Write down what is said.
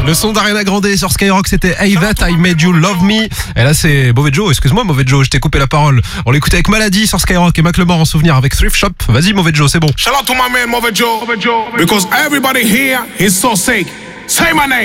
Le son d'Ariana Grande sur Skyrock, c'était Hey That I Made You Love Me. Et là c'est Mauvais Joe, excuse-moi Mauvais Joe, je t'ai coupé la parole. On l'écoutait avec Maladie sur Skyrock et Macklemore en souvenir avec Thrift Shop. Vas-y Mauvais Joe, c'est bon. Shout out to my man Mauvais Joe, because everybody here is so sick. Say my name.